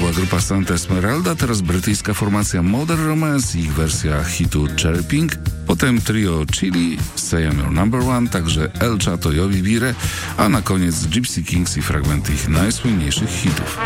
była grupa Santa Esmeralda, teraz brytyjska formacja Modern Romance i ich wersja hitu Cherry Pink, potem trio Chili, Say I'm Your Number One, także El Chato i Obi Bire, a na koniec Gypsy Kings i fragmenty ich najsłynniejszych hitów.